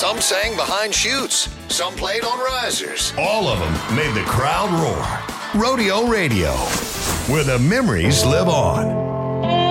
Some sang behind chutes. Some played on risers. All of them made the crowd roar. Rodeo Radio, where the memories live on.